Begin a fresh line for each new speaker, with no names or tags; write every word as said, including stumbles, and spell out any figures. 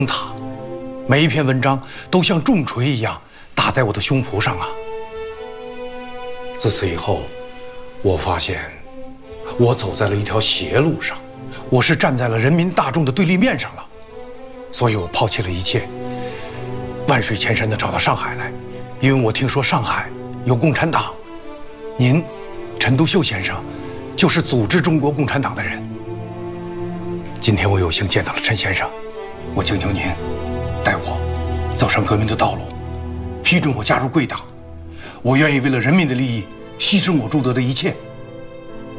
塔，每一篇文章都像重锤一样打在我的胸脯上啊！自此以后，我发现我走在了一条邪路上，我是站在了人民大众的对立面上了，所以我抛弃了一切，万水千山的找到上海来，因为我听说上海有共产党，您，陈独秀先生，就是组织中国共产党的人。今天我有幸见到了陈先生，我请求您带我走上革命的道路，批准我加入贵党。我愿意为了人民的利益牺牲我铸得的一切。